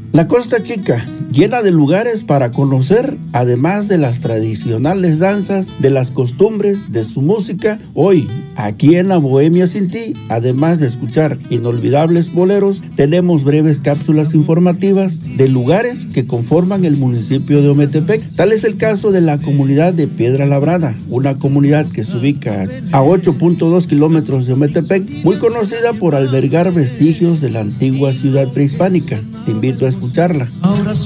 La Costa Chica, llena de lugares para conocer, además de las tradicionales danzas, de las costumbres, de su música. Hoy, aquí en La Bohemia Sin Ti, además de escuchar inolvidables boleros, tenemos breves cápsulas informativas de lugares que conforman el municipio de Ometepec. Tal es el caso de la comunidad de Piedra Labrada, una comunidad que se ubica a 8.2 kilómetros de Ometepec, muy conocida por albergar vestigios de la antigua ciudad prehispánica. Te invito a escucharla.